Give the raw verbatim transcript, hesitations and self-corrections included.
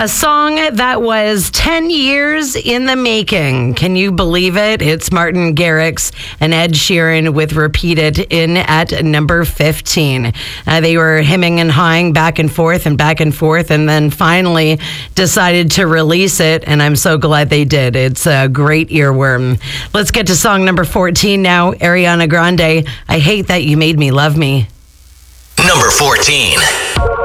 A song that was ten years in the making. Can you believe it? It's Martin Garrix and Ed Sheeran with Repeat It in at number fifteen. Uh, they were hemming and hawing back and forth and back and forth and then finally decided to release it, and I'm so glad they did. It's a great earworm. Let's get to song number fourteen now. Ariana Grande, I Hate That You Made Me Love Me. Number fourteen.